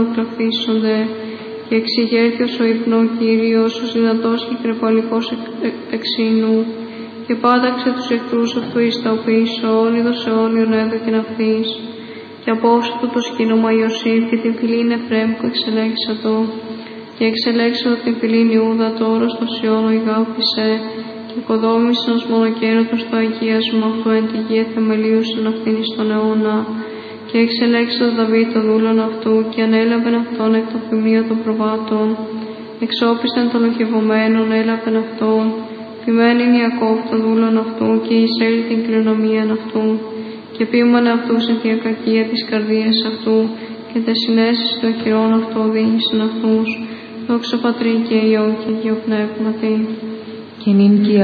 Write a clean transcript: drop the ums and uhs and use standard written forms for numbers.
κλαφίσονται, και εξηγέρθιος ο ύπνο Κύριος, ως δυνατός και κρεπαλικός εξήνου, και πάταξε τους εχθρούς αυτού εις τα οπίσων, είδος αιώνιον έδωκεν αυτής. Και απόψε του το σκήνομα Ιωσήφ και την φυλήν Εφραίμ που εξελέξατο, και εξελέξατο την φυλήν Ιούδα το όρος των Σιών ο ηγάφησε, και οικοδόμησαν ως μονοκαίνοτος το αγίασμα αυτού εν τη γη θεμελίουσαν αυτήν εις τον αιώνα. Και εξελέξατο Δαβίδ το δούλον αυτού, και ανέλαβεν αυτόν εκ των ποιμνίων των προβάτων, εξόπισθεν των λοχευωμένων έλαβεν αυτόν, ποιμένην Ιακώβ το δούλον αυτού, και Ισραήλ την κληρονομίαν αυτού, και ποίμανε αυτούς εν τη ακακία της καρδίας αυτού, και τα συνέσεις των χειρών αυτού οδήγησαν αυτούς. Δόξα Πατρί και Υιό και Αγίο Πνεύματι. Και νυν και